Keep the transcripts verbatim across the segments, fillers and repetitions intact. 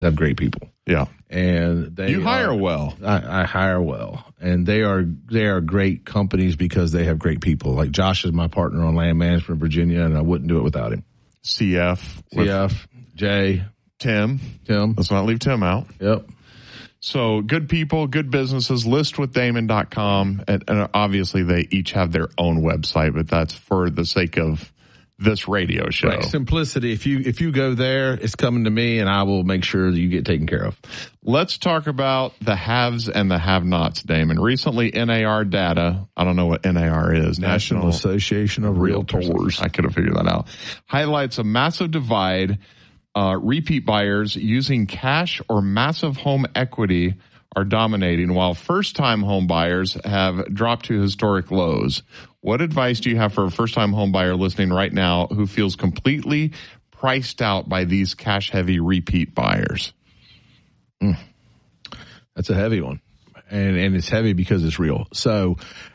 They have great people. Yeah. And they You hire are, well. I, I hire well. And they are they are great companies because they have great people. Like Josh is my partner on land management in Virginia, and I wouldn't do it without him. C F. C F, Jay. Tim. Tim. Let's not leave Tim out. Yep. So good people, good businesses, list with damon dot com. And, and obviously they each have their own website, but that's for the sake of this radio show. Right. Simplicity. If you if you go there, it's coming to me, and I will make sure that you get taken care of. Let's talk about the haves and the have-nots, Damon. Recently, N A R data, I don't know what N A R is. National, National Association of Realtors. Realtors. I could have figured that out. Highlights a massive divide. Uh, repeat buyers using cash or massive home equity are dominating, while first-time home buyers have dropped to historic lows. What advice do you have for a first-time home buyer listening right now who feels completely priced out by these cash-heavy repeat buyers? Mm. That's a heavy one, and and it's heavy because it's real. So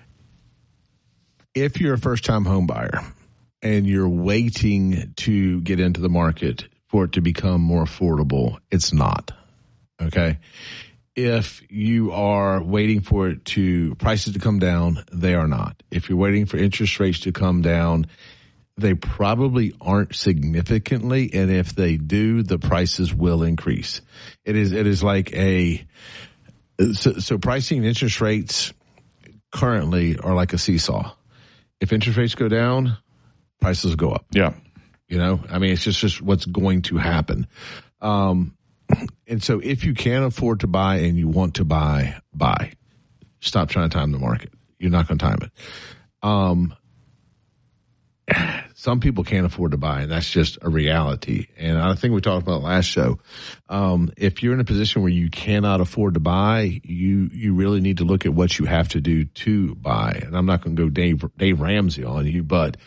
if you're a first-time home buyer and you're waiting to get into the market for it to become more affordable, it's not. Okay? If you are waiting for it to prices to come down, they are not. If you're waiting for interest rates to come down, they probably aren't significantly, and if they do, the prices will increase. It is it is like a so, so pricing and interest rates currently are like a seesaw. If interest rates go down, prices go up. Yeah. You know, I mean, it's just, just what's going to happen. Um, and so if you can afford to buy and you want to buy, buy. Stop trying to time the market. You're not going to time it. Um, some people can't afford to buy, and that's just a reality. And I think we talked about it last show. Um, if you're in a position where you cannot afford to buy, you, you really need to look at what you have to do to buy. And I'm not going to go Dave, Dave Ramsey on you, but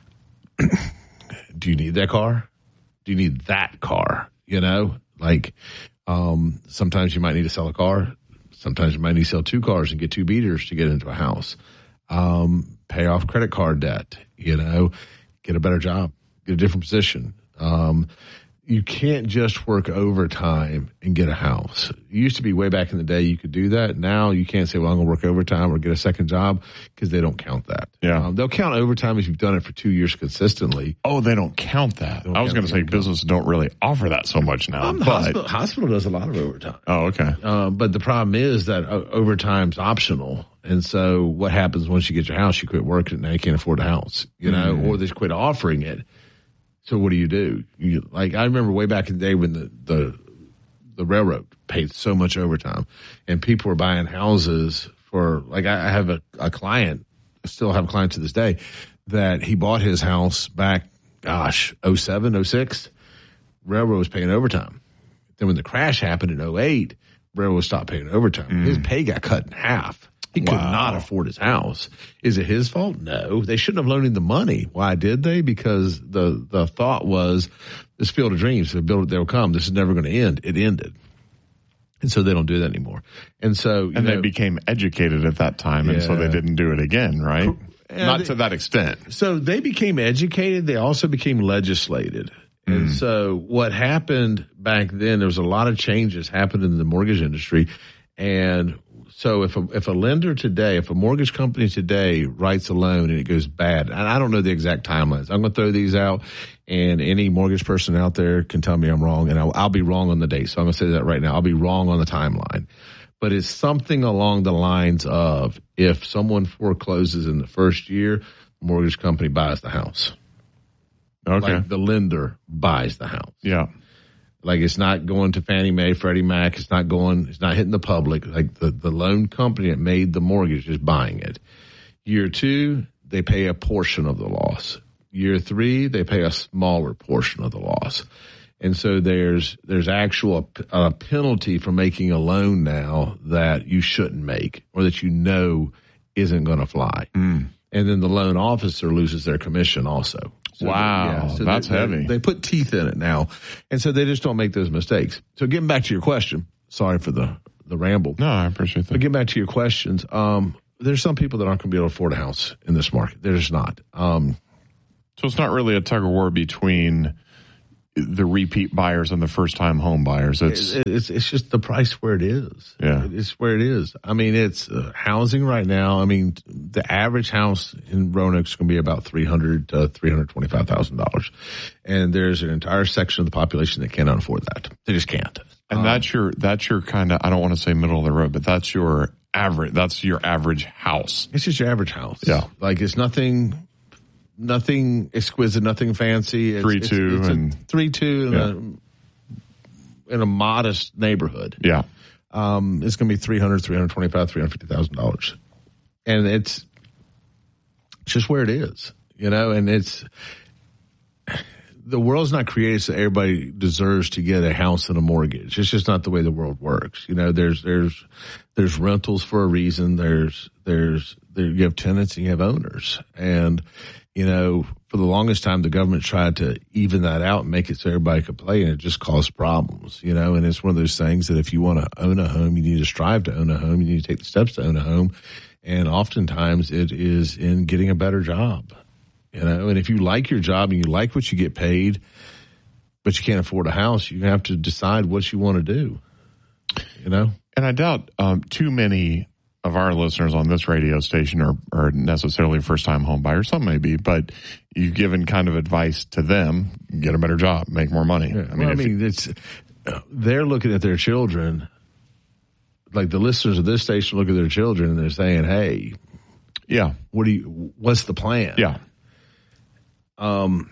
do you need that car? Do you need that car? You know, like um, sometimes you might need to sell a car. Sometimes you might need to sell two cars and get two beaters to get into a house. Um, pay off credit card debt, you know, get a better job, get a different position. Um, you can't just work overtime and get a house. It used to be way back in the day you could do that. Now you can't say, well, I'm going to work overtime or get a second job, because they don't count that. Yeah. Um, they'll count overtime if you've done it for two years consistently. Oh, they don't count that. Don't I was going to say businesses don't really offer that so much now. Um, the but hospital, hospital does a lot of overtime. Oh, okay. Uh, but the problem is that uh, overtime's optional. And so what happens once you get your house, you quit working, now you can't afford a house, you know, mm. or they quit offering it. So what do you do? You, like, I remember way back in the day when the, the, the railroad paid so much overtime and people were buying houses for, like, I, I have a, a client, I still have a client to this day, that he bought his house back, gosh, oh seven, oh six. Railroad was paying overtime. Then when the crash happened in oh eight, railroad stopped paying overtime. Mm. His pay got cut in half. He could wow. not afford his house. Is it his fault? No. They shouldn't have loaned him the money. Why did they? Because the, the thought was, this field of dreams, they build it, they'll come. This is never going to end. It ended. And so they don't do that anymore. And so, you and know, they became educated at that time, and yeah. so they didn't do it again, right? And not they, to that extent. So they became educated. They also became legislated. Mm. And so what happened back then, there was a lot of changes happened in the mortgage industry. And so if a, if a lender today, if a mortgage company today writes a loan and it goes bad, and I don't know the exact timelines, I'm going to throw these out, and any mortgage person out there can tell me I'm wrong, and I'll, I'll be wrong on the date. So I'm going to say that right now. I'll be wrong on the timeline. But it's something along the lines of, if someone forecloses in the first year, the mortgage company buys the house. Okay. Like the lender buys the house. Yeah. Like, it's not going to Fannie Mae, Freddie Mac. It's not going, it's not hitting the public. Like, the, the loan company that made the mortgage is buying it. Year two, they pay a portion of the loss. Year three, they pay a smaller portion of the loss. And so there's, there's actual a penalty for making a loan now that you shouldn't make, or that you know isn't going to fly. Mm. And then the loan officer loses their commission also. So wow, yeah, so that's they, heavy. They, they put teeth in it now, and so they just don't make those mistakes. So getting back to your question, sorry for the, the ramble. No, I appreciate that. But getting back to your questions, um, there's some people that aren't going to be able to afford a house in this market. They're just not. Um, so it's not really a tug of war between the repeat buyers and the first time home buyers. It's it, it's it's just the price where it is. Yeah, it's where it is. I mean, it's uh, housing right now. I mean, the average house in Roanoke is going to be about three hundred to three hundred twenty five thousand dollars, and there's an entire section of the population that cannot afford that. They just can't. And um, that's your that's your kind of, I don't want to say middle of the road, but that's your average. That's your average house. It's just your average house. Yeah, like it's nothing. Nothing exquisite, nothing fancy. It's, three it's, two it's and three two in, yeah. a, in a modest neighborhood. Yeah, um, it's going to be three hundred, three hundred twenty five, three hundred fifty thousand dollars, and it's just where it is, you know. And it's the world's not created so everybody deserves to get a house and a mortgage. It's just not the way the world works. You know, there's there's there's rentals for a reason. There's there's there you have tenants and you have owners, and you know, for the longest time, the government tried to even that out and make it so everybody could play, and it just caused problems, you know. And it's one of those things that if you want to own a home, you need to strive to own a home. You need to take the steps to own a home, and oftentimes it is in getting a better job, you know. And if you like your job and you like what you get paid, but you can't afford a house, you have to decide what you want to do, you know. And I doubt um, too many of our listeners on this radio station are, are necessarily first-time home buyers. Some may be, but you've given kind of advice to them: get a better job, make more money. Yeah. I mean, well, I mean, it's uh, they're looking at their children, like the listeners of this station look at their children and they're saying, "Hey, yeah, what do you? What's the plan?" Yeah. Um.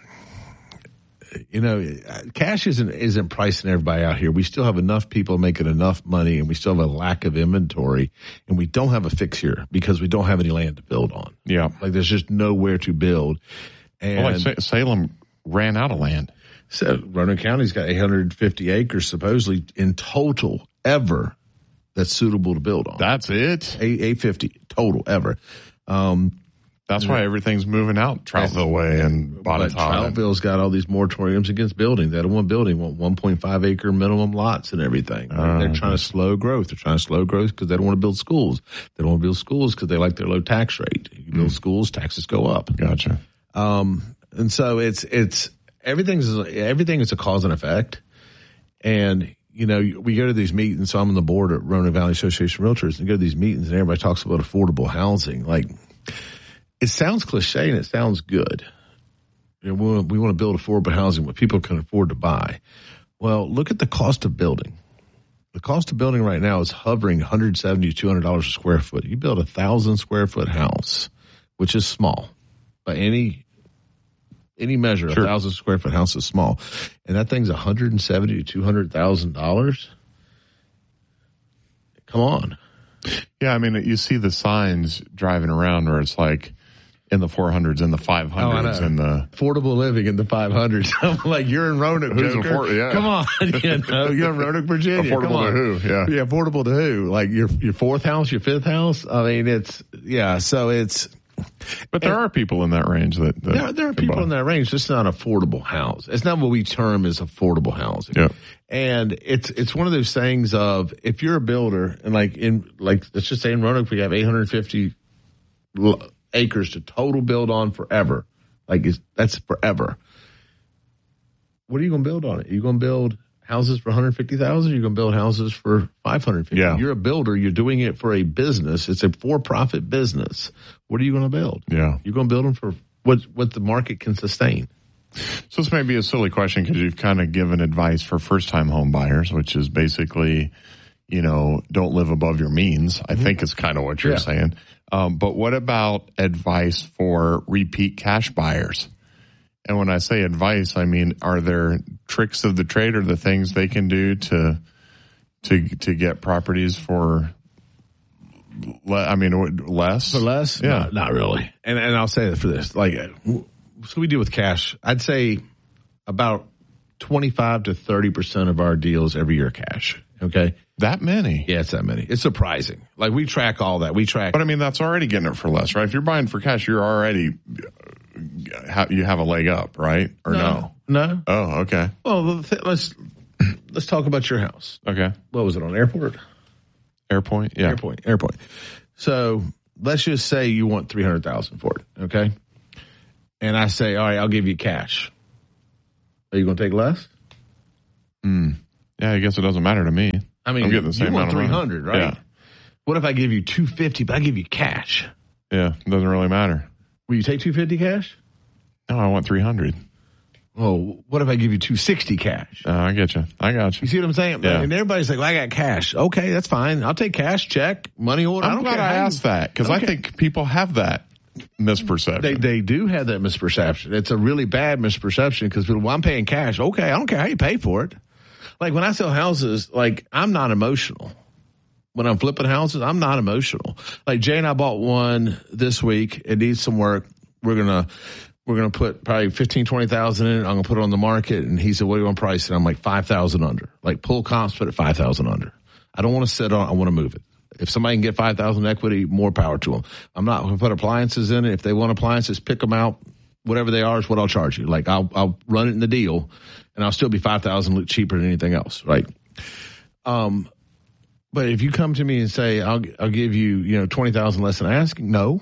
You know, cash isn't isn't pricing everybody out here. We still have enough people making enough money, and we still have a lack of inventory, and we don't have a fix here because we don't have any land to build on. Yeah, like there's just nowhere to build. And well, like Salem ran out of land. So Roanoke County's got eight hundred fifty acres supposedly in total ever that's suitable to build on. That's it. eight fifty total ever. Um, That's why everything's moving out Troutville way and Bonnetown. Troutville's got all these moratoriums against building. They don't want building, want one point five acre minimum lots and everything. Uh, They're trying to slow growth. They're trying to slow growth because they don't want to build schools. They don't want to build schools because they like their low tax rate. You build mm. schools, taxes go up. Gotcha. Um, and so it's it's everything's everything is a cause and effect. And you know, we go to these meetings. So I'm on the board at Roanoke Valley Association of Realtors, and go to these meetings, and everybody talks about affordable housing, like. It sounds cliche and it sounds good. You know, we want, we want to build affordable housing what people can afford to buy. Well, look at the cost of building. The cost of building right now is hovering one hundred seventy dollars to two hundred dollars a square foot. You build a thousand square foot house, which is small by any any measure. A sure. thousand square foot house is small, and that thing's one hundred seventy thousand to two hundred thousand dollars. Come on. Yeah, I mean, you see the signs driving around where it's like. In the four hundreds and the five hundreds oh, and the affordable living in the five hundreds. I'm like, you're in Roanoke, Who's Joker. Afford- yeah. Come on, you know, you're in Roanoke, Virginia. Affordable Come on. to who? Yeah, yeah, affordable to who? Like your your fourth house, your fifth house. I mean, it's yeah. So it's. But there and, are people in that range that, that there, there are people buy. in that range. It's not an affordable house. It's not what we term as affordable housing. Yeah. And it's it's one of those things of if you're a builder and like in like let's just say in Roanoke we have eight hundred fifty. acres to total build on forever. Like it's, that's forever. What are you going to build on it? Are you going to build houses for one hundred fifty thousand? Are you going to build houses for five hundred fifty? Yeah. You're a builder. You're doing it for a business. It's a for-profit business. What are you going to build? Yeah. You're going to build them for what, what the market can sustain. So this may be a silly question because you've kind of given advice for first-time home buyers, which is basically, you know, don't live above your means. I mm-hmm. think is kind of what you're yeah. saying. Um, but what about advice for repeat cash buyers? And when I say advice, I mean, are there tricks of the trade or the things they can do to to to get properties for, le- I mean, less? For less? Yeah. No, not really. And and I'll say that for this. Like, so we deal with cash. I'd say about twenty-five to thirty percent of our deals every year are cash. Okay? That many? Yeah, it's that many. It's surprising. Like, we track all that. We track. But, I mean, that's already getting it for less, right? If you're buying for cash, you're already, you have a leg up, right? Or no? No. no. Oh, okay. Well, let's let's talk about your house. Okay. What was it, on Airport? Airpoint? Yeah. Airpoint. Airpoint. So, let's just say you want three hundred thousand dollars for it, okay? And I say, all right, I'll give you cash. Are you going to take less? Mm. Yeah, I guess it doesn't matter to me. I mean, I'm getting the same you want amount of three hundred, money. right? Yeah. What if I give you two fifty, but I give you cash? Yeah, it doesn't really matter. Will you take two fifty cash? No, I want three hundred. Oh, what if I give you two sixty cash? Uh, I get you. I got you. You see what I'm saying? Yeah. And everybody's like, well, I got cash. Okay, that's fine. I'll take cash, check, money order. I'm I don't glad care I how asked you- that because I Okay. think people have that misperception. They they do have that misperception. It's a really bad misperception because people, well, I'm paying cash. Okay, I don't care how you pay for it. Like when I sell houses, like I'm not emotional. When I'm flipping houses, I'm not emotional. Like Jay and I bought one this week. It needs some work. We're gonna we're gonna put probably fifteen, twenty thousand in it. I'm gonna put it on the market. And he said, "What do you want to price it?" I'm like five thousand under. Like pull comps, put it five thousand under. I don't want to sit on. I want to move it. If somebody can get five thousand equity, more power to them. I'm not going to put appliances in it. If they want appliances, pick them out. Whatever they are is what I'll charge you. Like I'll I'll run it in the deal, and I'll still be five thousand cheaper than anything else, right? Um, but if you come to me and say I'll I'll give you you know twenty thousand less than asking, no,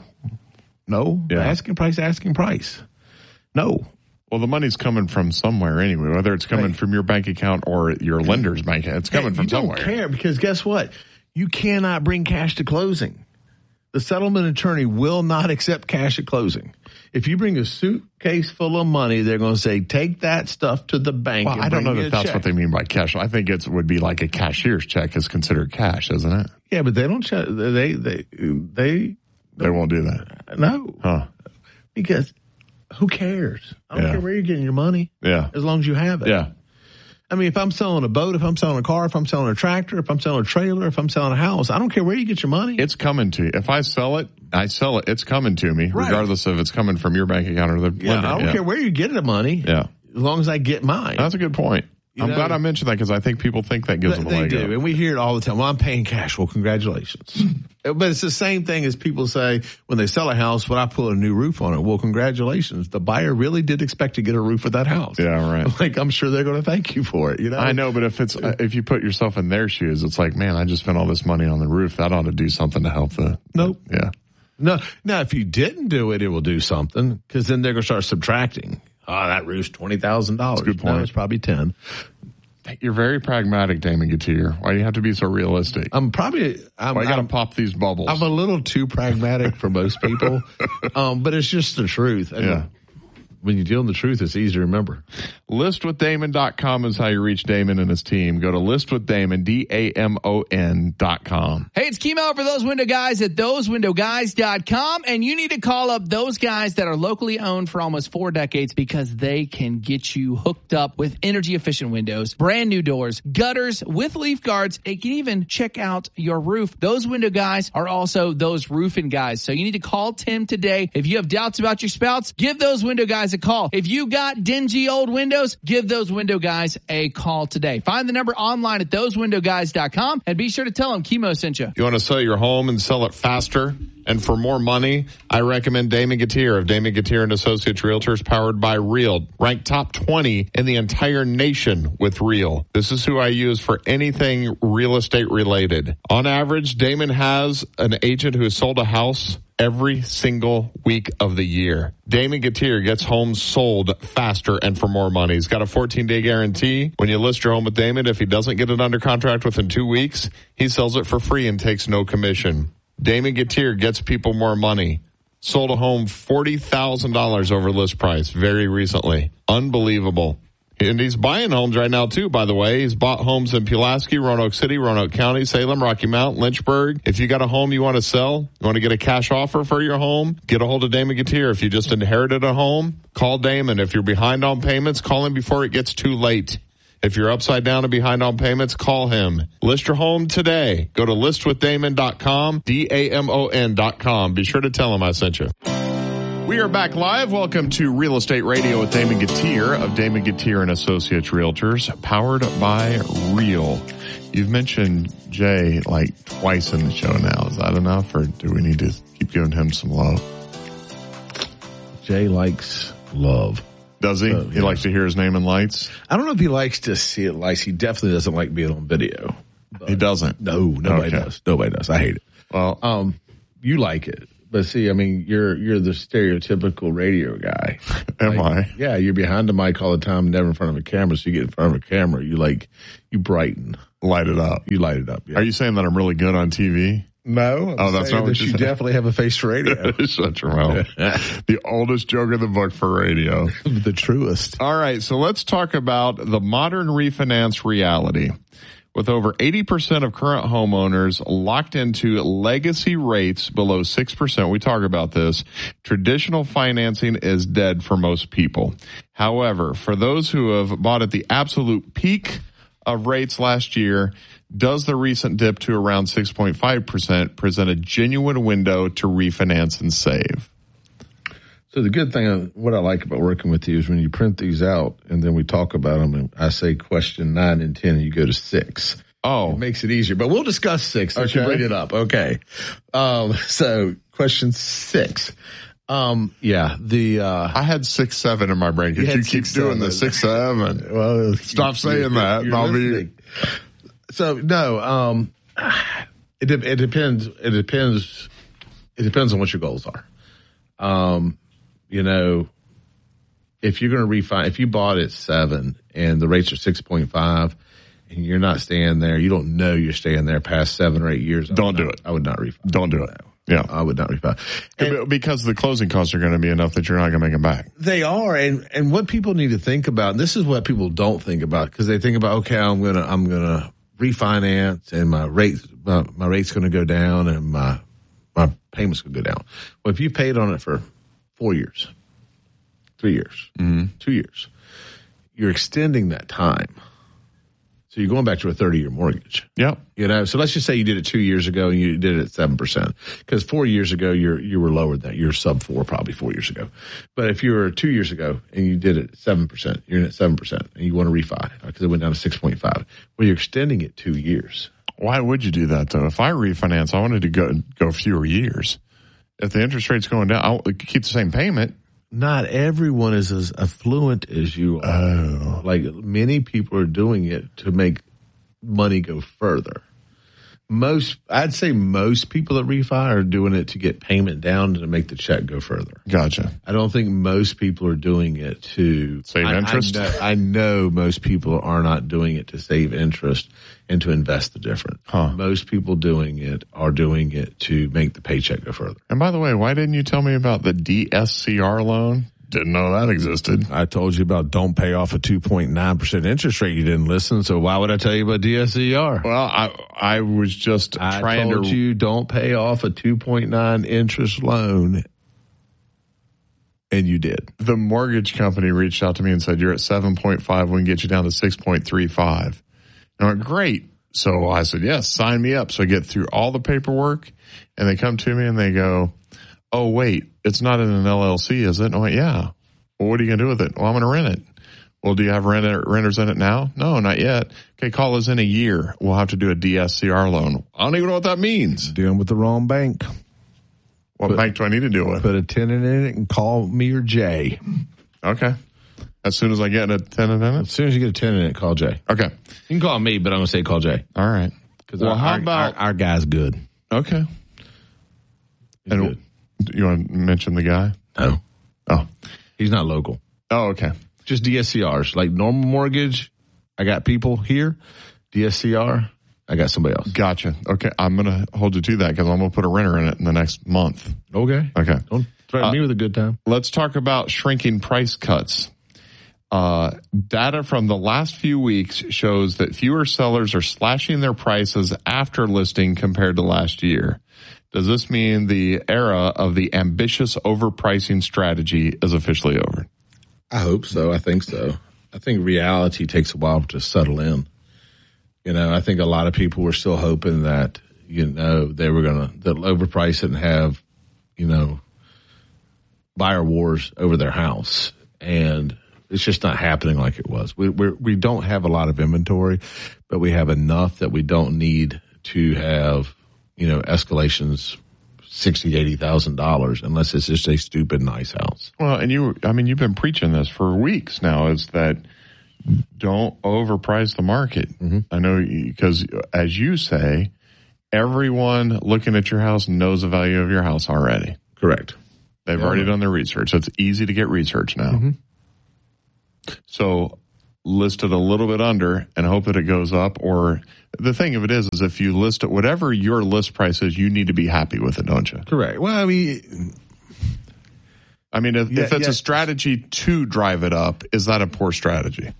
no, Yeah. asking price, asking price, no. Well, the money's coming from somewhere anyway, whether it's coming Right. from your bank account or your lender's bank account. It's coming Hey, from you don't somewhere. care because guess what? You cannot bring cash to closing. The settlement attorney will not accept cash at closing. If you bring a suitcase full of money, they're going to say, take that stuff to the bank. Well, and I don't bring know me that a that's check. what they mean by cash. I think it would be like a cashier's check is considered cash, isn't it? Yeah, but they don't check. They, they, they, They won't do that. no. Huh. Because who cares? I don't Yeah. care where you're getting your money Yeah. as long as you have it. Yeah. I mean, if I'm selling a boat, if I'm selling a car, if I'm selling a tractor, if I'm selling a trailer, if I'm selling a house, I don't care where you get your money. It's coming to you. If I sell it, I sell it. It's coming to me, Right. regardless of it's coming from your bank account or the yeah, lender. I don't yeah. care where you get the money. Yeah. As long as I get mine. That's a good point. You I'm know- glad I mentioned that because I think people think that gives They, them a they leg do, up. and we hear it all the time. Well, I'm paying cash. Well, congratulations. But it's the same thing as people say when they sell a house, when I put a new roof on it. Well, congratulations. The buyer really did expect to get a roof with that house. Yeah, right. Like, I'm sure they're going to thank you for it. You know, I know, but if it's uh, if you put yourself in their shoes, it's like, man, I just spent all this money on the roof. That ought to do something to help the. Nope. Yeah. No, now if you didn't do it, it will do something because then they're going to start subtracting. Oh, that roof's twenty thousand dollars. That's a good point. No, it's probably ten. You're very pragmatic, Damon Gatier. Why do you have to be so realistic? I'm probably. I'm, Why you got to I'm, pop these bubbles? I'm a little too pragmatic for most people, um, but it's just the truth. And Yeah. when you deal in the truth, it's easy to remember. list with damon dot com is how you reach Damon and his team. Go to list with damon, D A M O N dot com. Hey, it's Kimo for those window guys at those window guys dot com, and you need to call up those guys that are locally owned for almost four decades because they can get you hooked up with energy efficient windows, brand new doors, gutters with leaf guards. They can even check out your roof. Those window guys are also those roofing guys. So you need to call Tim today. If you have doubts about your spouts, give those window guys a call. If you got dingy old windows, give those window guys a call today. Find the number online at those window guys dot com and be sure to tell them Kimo sent you. You want to sell your home and sell it faster and for more money? I recommend Damon Gatier of Damon Gatier and Associates Realtors, powered by Real. Ranked top twenty in the entire nation with Real. This is who I use for anything real estate related. On average, Damon has an agent who has sold a house every single week of the year. Damon Gatier gets homes sold faster and for more money. He's got a fourteen-day guarantee. When you list your home with Damon, if he doesn't get it under contract within two weeks, he sells it for free and takes no commission. Damon Gatier gets people more money. Sold a home forty thousand dollars over list price very recently. Unbelievable. And he's buying homes right now, too, by the way. He's bought homes in Pulaski, Roanoke City, Roanoke County, Salem, Rocky Mount, Lynchburg. If you got a home you want to sell, you want to get a cash offer for your home, get a hold of Damon Gatier. If you just inherited a home, call Damon. If you're behind on payments, call him before it gets too late. If you're upside down and behind on payments, call him. List your home today. Go to list with damon dot com, D A M O N dot com. Be sure to tell him I sent you. We are back live. Welcome to Real Estate Radio with Damon Gatier of Damon Gatier and Associates Realtors, powered by Real. You've mentioned Jay like twice in the show now. Is that enough, or do we need to keep giving him some love? Jay likes love. Does he? Oh, He yeah. likes to hear his name in lights? I don't know if he likes to see it lights. He definitely doesn't like being on video. He doesn't. No, nobody Okay. does. Nobody does. I hate it. Well, Um, you like it, But see, I mean, you're you're the stereotypical radio guy. Am like, I? Yeah, you're behind the mic all the time, never in front of a camera. So you get in front of a camera, you like you brighten, Light it up. you light it up. Yeah. Are you saying that I'm really good on T V? No, I'm Oh, that's saying not what that you you said. definitely have a face for radio. Shut your mouth. The oldest joke in the book for radio. The truest. All right, so let's talk about the modern refinance reality. With over eighty percent of current homeowners locked into legacy rates below six percent, we talk about this, traditional financing is dead for most people. However, for those who have bought at the absolute peak of rates last year, does the recent dip to around six point five percent present a genuine window to refinance and save? So the good thing, what I like about working with you is when you print these out and then we talk about them and I say question nine and ten and you go to six. Oh. It makes it easier, but we'll discuss six since you Okay. bring it up. Okay. Um, so question six. Um, yeah, the, uh, I had six, seven in my brain You because had you keep six, doing seven. the six, seven. well, Stop saying that. you're I'll be- listening. So no, um, it, de- it depends. It depends. It depends on what your goals are. Um, you know, if you're going to refi, if you bought at seven and the rates are six point five, and you're not staying there, you don't know you're staying there past seven or eight years. I Don't would do not- it. I would not refi. Don't do it. Yeah. I would not refi. And Because the closing costs are going to be enough that you're not going to make them back. they are, and and what people need to think about, and this is what people don't think about, because they think about, okay, I'm gonna I'm gonna refinance, and my rates my, my rate's going to go down, and my my payments going to go down. Well, if you paid on it for four years, three years, mm-hmm. two years, you're extending that time. So you're going back to a thirty-year mortgage. Yep. You know, so let's just say you did it two years ago and you did it at seven percent. Because four years ago, you're, you were lower than that. You're sub four probably four years ago. But if you were two years ago and you did it at seven percent, you're in at seven percent and you want to refi because it went down to six point five. Well, you're extending it two years. Why would you do that, though? If I refinance, I wanted to go go fewer years. If the interest rate's going down, I'll keep the same payment. Not everyone is as affluent as you are. Oh. Like many people are doing it to make money go further. Most, I'd say most people that refi are doing it to get payment down to make the check go further. Gotcha. I don't think most people are doing it to Save I, interest? I know, I know most people are not doing it to save interest and to invest the difference. Huh. Most people doing it are doing it to make the paycheck go further. And by the way, why didn't you tell me about the D S C R loan? Didn't know that existed. I told you about don't pay off a two point nine percent interest rate. You didn't listen, so why would I tell you about D S C R? Well, I I was just I trying told to. you don't pay off a two point nine interest loan, and you did. The mortgage company reached out to me and said, you're at seven point five. We can get you down to six point three five. And I went, great. So I said, yes, sign me up. So I get through all the paperwork and they come to me and they go, oh, wait, it's not in an L L C, is it? And I went, yeah. Well, what are you going to do with it? Well, I'm going to rent it. Well, do you have renter, renters in it now? No, not yet. Okay, call us in a year. We'll have to do a D S C R loan. I don't even know what that means. Dealing with the wrong bank. What But- bank do I need to deal with? Put a tenant in it and call me or Jay. Okay. As soon as I get a tenant in As it? soon as you get a tenant in it, call Jay. Okay. You can call me, but I'm going to say call Jay. All right. Because Well, our, how our- about- our, our guy's good? Okay. He's And good. you want to mention the guy? No, Oh. he's not local. Oh, okay. Just D S C Rs. Like normal mortgage, I got people here. D S C R, I got somebody else. Gotcha. Okay. I'm going to hold you to that because I'm going to put a renter in it in the next month. Okay. Okay. Don't threaten Uh, me with a good time. Let's talk about shrinking price cuts. Uh, data from the last few weeks shows that fewer sellers are slashing their prices after listing compared to last year. Does this mean the era of the ambitious overpricing strategy is officially over? I hope so. I think so. I think reality takes a while to settle in. You know, I think a lot of people were still hoping that, you know, they were going to they'll overprice it and have, you know, buyer wars over their house. And it's just not happening like it was. We we're, we don't have a lot of inventory, but we have enough that we don't need to have, you know, escalations sixty, eighty thousand dollars unless it's just a stupid nice house. Well, and you, I mean, you've been preaching this for weeks now, is that don't overprice the market. Mm-hmm. I know because, as you say, everyone looking at your house knows the value of your house already. Correct. They've Yeah. already done their research. So it's easy to get research now. Mm-hmm. So list it a little bit under and hope that it goes up. Or the thing of it is, is if you list it, whatever your list price is, you need to be happy with it, don't you? Correct. Well, I mean, I mean, if, Yeah, if it's yeah. a strategy to drive it up, is that a poor strategy?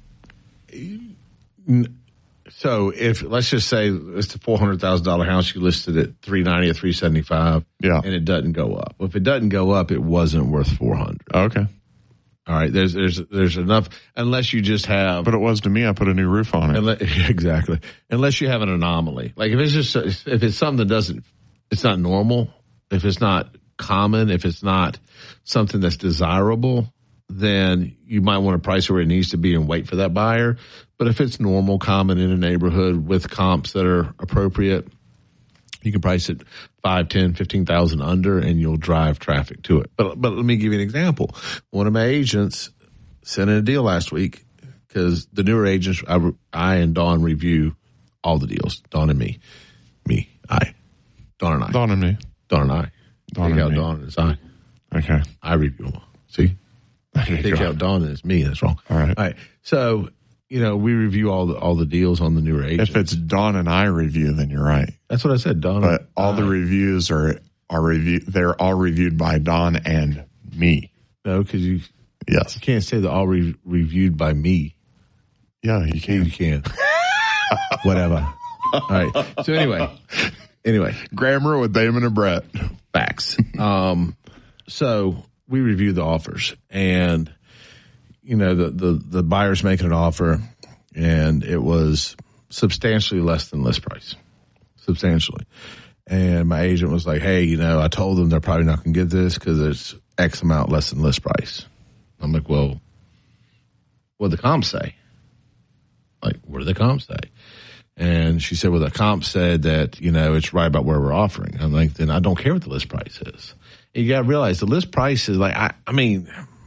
so if let's just say it's a four hundred thousand dollar house, you listed at three ninety or three seventy five, Yeah. and it doesn't go up. Well, if it doesn't go up, it wasn't worth four hundred. Okay. All right, there's there's there's enough unless you just have. But it was to me, I put a new roof on it. Unless, exactly. Unless you have an anomaly. Like if it's just, if it's something that doesn't, it's not normal, if it's not common, if it's not something that's desirable, then you might want to price it where it needs to be and wait for that buyer. But if it's normal, common in a neighborhood with comps that are appropriate, you can price it five, ten, fifteen thousand under, and you'll drive traffic to it. But but let me give you an example. One of my agents sent in a deal last week because the newer agents, I, I and Dawn review all the deals. Dawn and me, me, I, Dawn and I, Dawn and me. Dawn and I. Dawn Take and out me. Dawn and it's I. Okay. I review them. See, There you take go. out Dawn and it's me. That's wrong. All right. All right. So you know we review all the all the deals on the newer agents. If it's Dawn and I review, then you're right. That's what I said, Dawn. But and all I. the reviews are are review. They're all reviewed by Dawn and me. No, because you Yes. you can't say they're all re- reviewed by me. Yeah, you can. You can. Whatever. All right. So anyway, anyway, Grammar with Damon and Brett. facts. Um, so we review the offers, and you know the the the buyer's making an offer, and it was substantially less than list price, substantially. And my agent was like, "Hey, you know, I told them they're probably not going to get this because it's X amount less than list price." I'm like, "Well, what did the comps say?" Like, what did the comps say? And she said, well, the comp said that, you know, it's right about where we're offering. I'm like, then I don't care what the list price is. You got to realize the list price is like, I, I mean,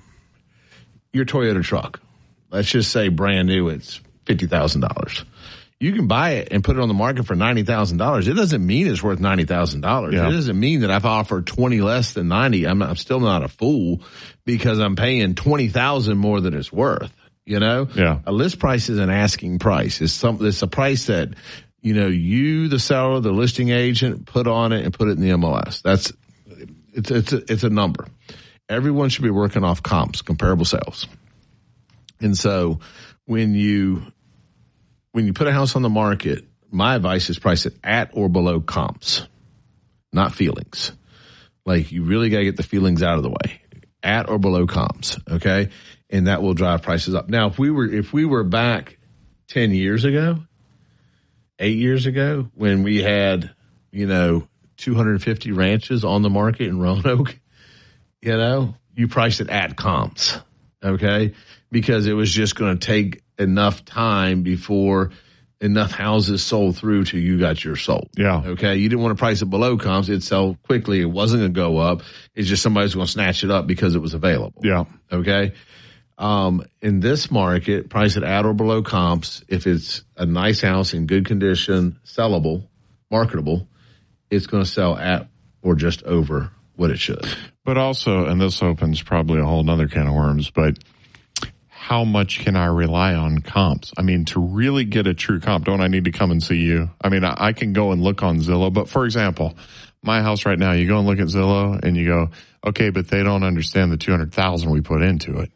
your Toyota truck, let's just say brand new, it's fifty thousand dollars. You can buy it and put it on the market for ninety thousand dollars. It doesn't mean it's worth ninety thousand dollars. Yeah. It doesn't mean that if I offer twenty less than ninety, I'm, not, I'm still not a fool because I'm paying twenty thousand more than it's worth. You know, Yeah. a list price is an asking price. It's some, it's a price that, you know, you, the seller, the listing agent, put on it and put it in the M L S. That's, it's, it's, a, it's a number. Everyone should be working off comps, comparable sales. And so when you, when you put a house on the market, my advice is price it at or below comps, not feelings. Like you really got to get the feelings out of the way, at or below comps. Okay. And that will drive prices up. Now, if we were if we were back ten years ago, eight years ago, when we had, you know, two hundred fifty ranches on the market in Roanoke, you know, you priced it at comps, okay? Because it was just going to take enough time before enough houses sold through till you got your sold. Yeah. Okay. You didn't want to price it below comps. It'd sell quickly. It wasn't going to go up. It's just somebody's going to snatch it up because it was available. Yeah. Okay. Um, in this market, price it at or below comps. If it's a nice house in good condition, sellable, marketable, it's going to sell at or just over what it should. But also, and this opens probably a whole nother can of worms, but how much can I rely on comps? I mean, to really get a true comp, don't I need to come and see you? I mean, I, I can go and look on Zillow, but for example, my house right now, you go and look at Zillow and you go, okay, but they don't understand the two hundred thousand we put into it.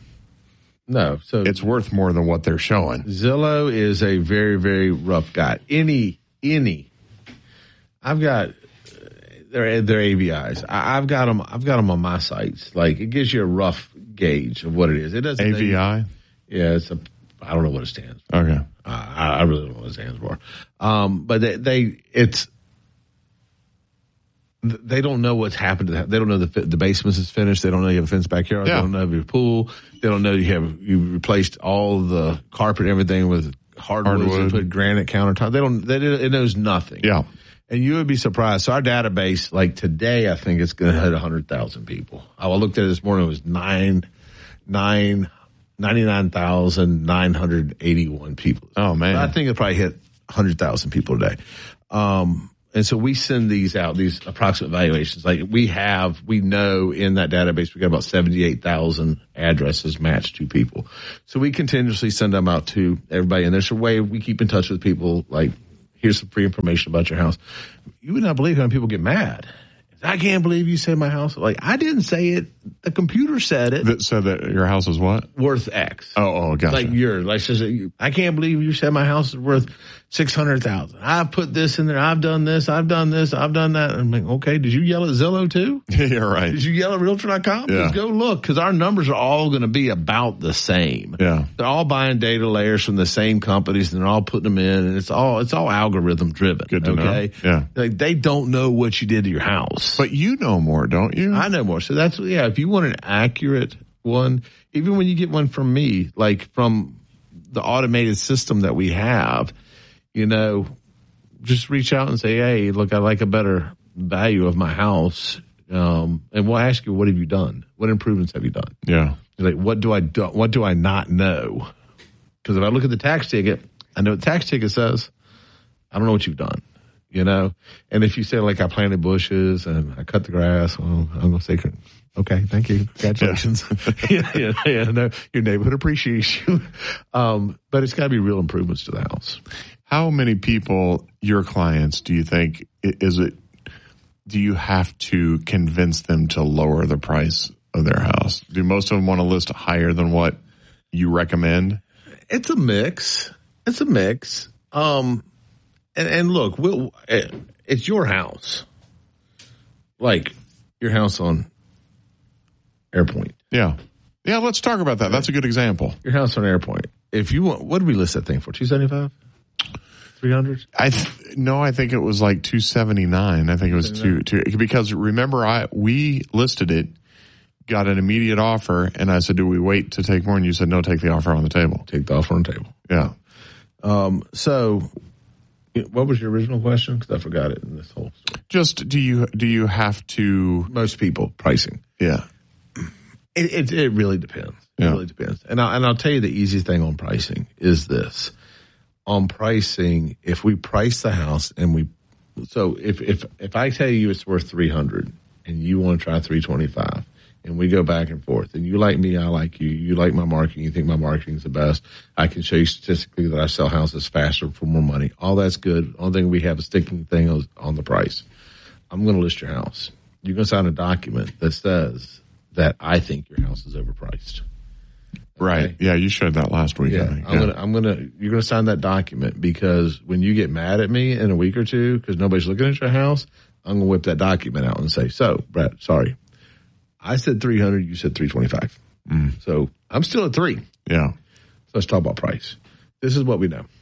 No. So It's worth more than what they're showing. Zillow is a very, very rough guy. Any, any, I've got, they're, they're A V Is. I, I've got them, I've got them on my sites. Like it gives you a rough gauge of what it is. It doesn't. A V I? Yeah, it's a, I don't know what it stands for. Okay. Uh, I, I really don't know what it stands for. Um, but they, they, it's, they don't know what's happened to that. They don't know the the basement is finished. They don't know you have a fenced backyard. Yeah. They don't know your pool. They don't know you have you replaced all the carpet and everything with hardwoods Hardwood. and put granite countertop. They don't. They it knows nothing. Yeah. And you would be surprised. So our database, like today, I think it's going to hit a hundred thousand people. I looked at it this morning. It was nine nine ninety nine thousand nine hundred eighty one people. Oh man. I think it probably hit a hundred thousand people today. Um, and so we send these out, these approximate valuations. Like we have, we know in that database, we got about seventy-eight thousand addresses matched to people. So we continuously send them out to everybody. And there's a way we keep in touch with people. Like, here's some free information about your house. You would not believe how many people get mad. I can't believe you said my house. Like, I didn't say it. The computer said it. That said that your house is what? Worth X. Oh, oh, gotcha. Like yours. Like, says, I can't believe you said my house is worth six hundred thousand dollars. I've put this in there. I've done this. I've done this. I've done that. I'm like, okay, did you yell at Zillow too? Yeah, right. Did you yell at Realtor dot com? Yeah. Let's go look, because our numbers are all going to be about the same. Yeah. They're all buying data layers from the same companies, and they're all putting them in, and it's all it's all algorithm driven. Good to okay? know. Yeah. Like, they don't know what you did to your house. But you know more, don't you? I know more. So that's, yeah, if you want an accurate one, even when you get one from me, like from the automated system that we have, you know, just reach out and say, hey, look, I like a better value of my house. Um, and we'll ask you, what have you done? What improvements have you done? Yeah. Like, what do I do? What do I not know? Because if I look at the tax ticket, I know what the tax ticket says. I don't know what you've done, you know? And if you say, like, I planted bushes and I cut the grass, well, I'm going to say, okay, thank you. Congratulations. Yeah, yeah, yeah, no, your neighborhood appreciates you. Um, but it's got to be real improvements to the house. How many people, your clients, do you think, is it, do you have to convince them to lower the price of their house? Do most of them want to list higher than what you recommend? It's a mix. It's a mix. Um, and, and look, we'll, it's your house. Like your house on Airpoint. Yeah. Yeah, let's talk about that. That's a good example. Your house on Airpoint. If you want, what did we list that thing for? two seventy-five? three hundred? I th- no, I think it was like two seventy-nine. I think it was two, two because remember I we listed it, got an immediate offer, and I said, do we wait to take more? And you said, no, take the offer on the table. Take the offer on the table. Yeah. Um, so what was your original question? Because I forgot it in this whole story. Just do you do you have to? Most people pricing. Yeah. It it, it really depends. It Yeah. really depends. And I, and I'll tell you the easiest thing on pricing is this. On pricing, if we price the house and we, so if if if I tell you it's worth three hundred and you want to try three twenty five, and we go back and forth, and you like me, I like you, you like my marketing, you think my marketing's the best, I can show you statistically that I sell houses faster for more money. All that's good. Only thing we have a sticking thing is on the price. I'm going to list your house. You're going to sign a document that says that I think your house is overpriced. Right. Okay? Yeah, you showed that last week. Yeah, I think. I'm Yeah. gonna, I'm gonna, you're gonna sign that document, because when you get mad at me in a week or two because nobody's looking at your house, I'm gonna whip that document out and say, so, Brett, sorry, I said three hundred, you said three twenty-five. Mm. So I'm still at three. Yeah. So let's talk about price. This is what we know.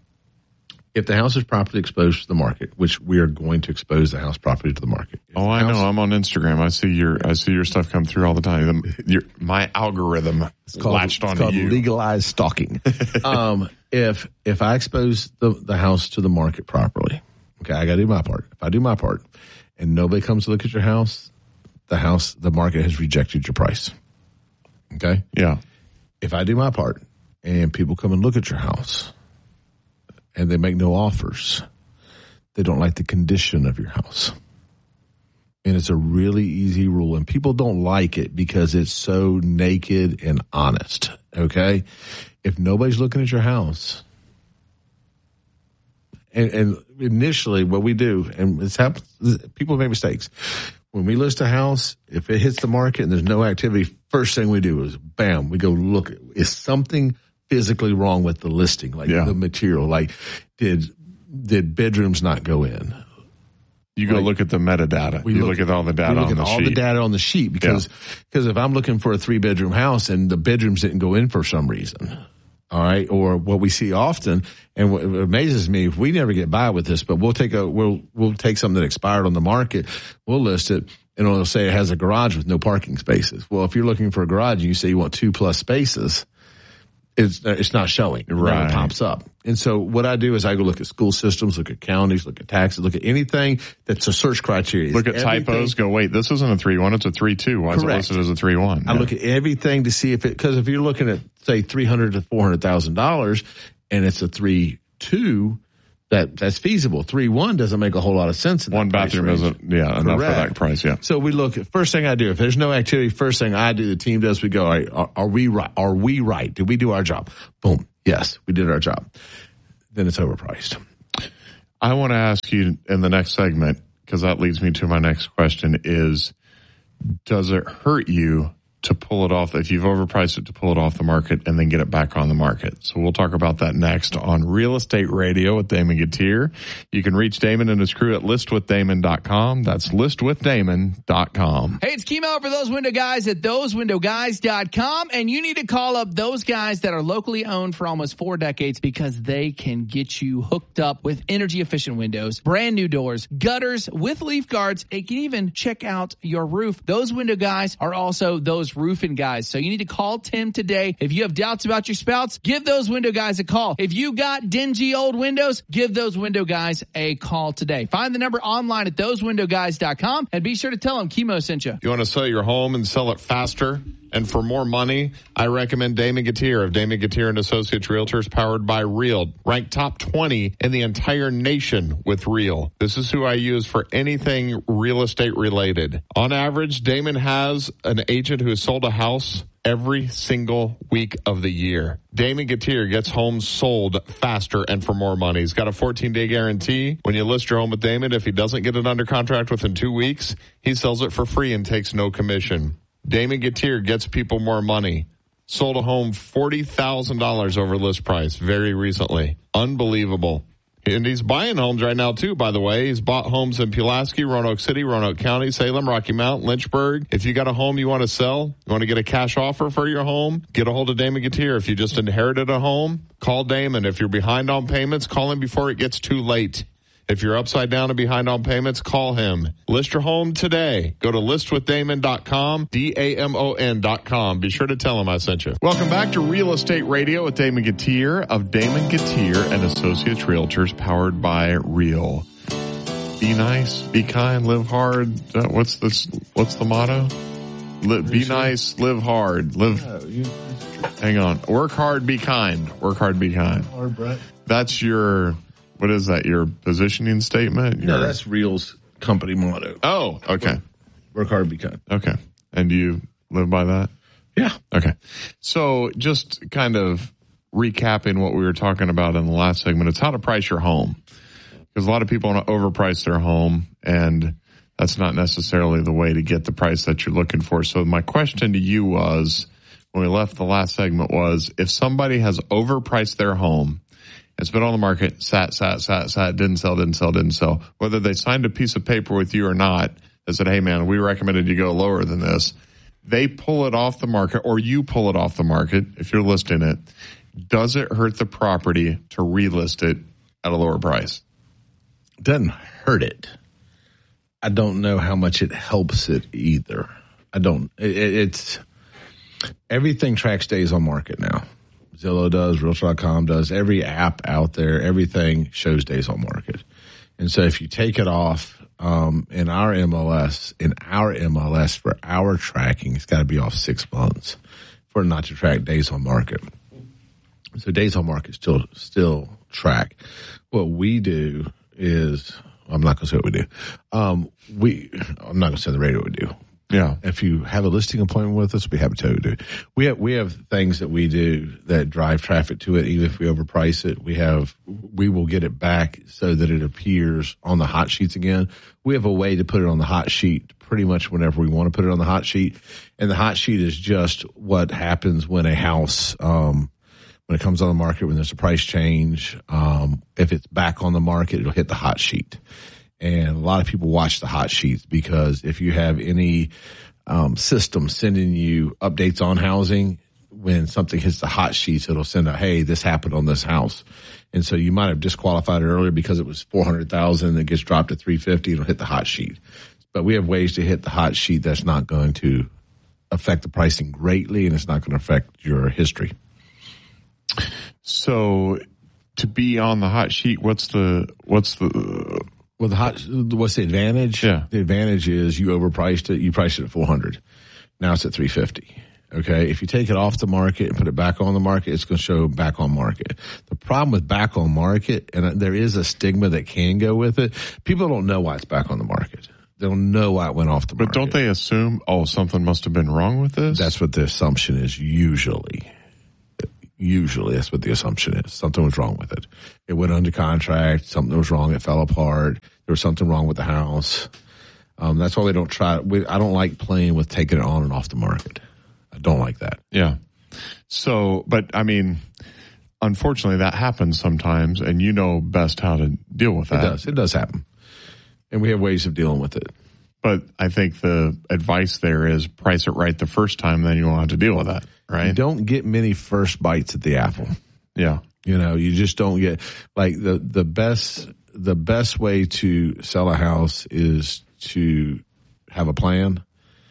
If the house is properly exposed to the market, which we are going to expose the house properly to the market. If Oh, I house, know. I'm on Instagram. I see your I see your stuff come through all the time. The- Your, my algorithm latched it's onto called you. legalized stalking. um, if if I expose the, the house to the market properly, okay, I got to do my part. If I do my part, and nobody comes to look at your house, the house, the market has rejected your price. Okay. Yeah. If I do my part, and people come and look at your house, and they make no offers, they don't like the condition of your house. And it's a really easy rule, and people don't like it because it's so naked and honest, okay? If nobody's looking at your house, and, and initially what we do, and it's happened, people make mistakes. When we list a house, if it hits the market and there's no activity, first thing we do is, bam, we go look. Is something physically wrong with the listing, like Yeah. the material? Like, did did bedrooms not go in? You go Like, look at the metadata. You look, at all the data we look on at the all sheet. the data on the sheet, because because if I'm looking for a three bedroom house and the bedrooms didn't go in for some reason, all right, or what we see often, and what amazes me, if we never get by with this, but we'll take a we'll we'll take something that expired on the market, we'll list it, and it'll say it has a garage with no parking spaces. Well, if you're looking for a garage and you say you want two plus spaces, it's it's not showing. It Right. never pops up. And so what I do is I go look at school systems, look at counties, look at taxes, look at anything that's a search criteria. Look at Everything- typos. Go, wait, this isn't a three one. It's a three two. Why is it Correct. listed as a three one? I look at everything to see if it, because if you're looking at say three hundred to four hundred thousand dollars, and it's a three two, that that's feasible. three one doesn't make a whole lot of sense. In One that bathroom price range. isn't, yeah, enough for Correct. that price, yeah. So we look at, first thing I do, if there's no activity, first thing I do, the team does, we go, all right, are, are we right? Are we right? Did we do our job? Boom. Yes, we did our job. Then it's overpriced. I want to ask you in the next segment, because that leads me to my next question, is does it hurt you to pull it off, if you've overpriced it, to pull it off the market and then get it back on the market? So we'll talk about that next on Real Estate Radio with Damon Gutierrez. You can reach Damon and his crew at list with damon dot com. That's list with damon dot com. Hey, it's Kimo for Those Window Guys at those window guys dot com, and you need to call up those guys that are locally owned for almost four decades because they can get you hooked up with energy-efficient windows, brand new doors, gutters with leaf guards. They can even check out your roof. Those Window Guys are also those roofing guys. So you need to call Tim today. If you have doubts about your spouts, give those window guys a call. If you got dingy old windows, give those window guys a call today. Find the number online at those window guys dot com and be sure to tell them Kimo sent you. If you want to sell your home and sell it faster and for more money, I recommend Damon Gutierrez of Damon Gutierrez and Associates Realtors, powered by Real. Ranked top twenty in the entire nation with Real. This is who I use for anything real estate related. On average, Damon has an agent who has sold a house every single week of the year. Damon Gutierrez gets homes sold faster and for more money. He's got a fourteen-day guarantee. When you list your home with Damon, if he doesn't get it under contract within two weeks, he sells it for free and takes no commission. Damon Gutierrez gets people more money. Sold a home forty thousand dollars over list price very recently. Unbelievable. And he's buying homes right now, too, by the way. He's bought homes in Pulaski, Roanoke City, Roanoke County, Salem, Rocky Mount, Lynchburg. If you got a home you want to sell, you want to get a cash offer for your home, get a hold of Damon Gutierrez. If you just inherited a home, call Damon. If you're behind on payments, call him before it gets too late. If you're upside down and behind on payments, call him. List your home today. Go to list with damon dot com, D A M O N dot com. Be sure to tell him I sent you. Welcome back to Real Estate Radio with Damon Gutierrez of Damon Gutierrez and Associates Realtors, powered by Real. Be nice, be kind, live hard. Uh, what's this? What's the motto? Li- be nice, live hard. Live. Hang on. Work hard, be kind. Work hard, be kind. Hard, Brett. That's your... What is that, your positioning statement? Your... No, that's Real's company motto. Oh, okay. Work, work hard, be kind. Okay. And do you live by that? Yeah. Okay. So just kind of recapping what we were talking about in the last segment, it's how to price your home. Because a lot of people want to overprice their home, and that's not necessarily the way to get the price that you're looking for. So my question to you was, when we left the last segment, was if somebody has overpriced their home, it's been on the market, sat, sat, sat, sat, didn't sell, didn't sell, didn't sell. Whether they signed a piece of paper with you or not that said, hey, man, we recommended you go lower than this. They pull it off the market, or you pull it off the market if you're listing it. Does it hurt the property to relist it at a lower price? It doesn't hurt it. I don't know how much it helps it either. I don't. It, it's everything tracks days on market now. Zillow does, Realtor dot com does, every app out there, everything shows days on market. And so if you take it off um, in our M L S, in our M L S for our tracking, it's got to be off six months for it not to track days on market. So days on market still still track. What we do is, I'm not going to say what we do. Um, we, I'm not going to say the radio what we do. Yeah. If you have a listing appointment with us, we'll be happy to tell you to do. We have, we have things that we do that drive traffic to it, even if we overprice it. We have, we will get it back so that it appears on the hot sheets again. We have a way to put it on the hot sheet pretty much whenever we want to put it on the hot sheet. And the hot sheet is just what happens when a house, um, when it comes on the market, when there's a price change. Um, if it's back on the market, it'll hit the hot sheet. And a lot of people watch the hot sheets because if you have any um, system sending you updates on housing, when something hits the hot sheets, it'll send a, hey, this happened on this house. And so you might have disqualified it earlier because it was four hundred thousand dollars and it gets dropped to three hundred fifty dollars, it'll hit the hot sheet. But we have ways to hit the hot sheet that's not going to affect the pricing greatly, and it's not going to affect your history. So to be on the hot sheet, what's the, what's the, Well, the hot, what's the advantage? Yeah. The advantage is you overpriced it. You priced it at four hundred. Now it's at three fifty. Okay. If you take it off the market and put it back on the market, it's going to show back on market. The problem with back on market, and there is a stigma that can go with it, people don't know why it's back on the market. They don't know why it went off the market. But don't they assume, oh, something must have been wrong with this? That's what the assumption is usually. Usually that's what the assumption is. Something was wrong with it. It went under contract. Something was wrong. It fell apart. There was something wrong with the house. Um, that's why we don't try. We, I don't like playing with taking it on and off the market. I don't like that. Yeah. So, but I mean, unfortunately that happens sometimes, and you know best how to deal with that. It does. It does happen. And we have ways of dealing with it. But I think the advice there is price it right the first time, then you won't have to deal with that, right? You don't get many first bites at the apple. Yeah. You know, you just don't get, like, the, the best, the best way to sell a house is to have a plan,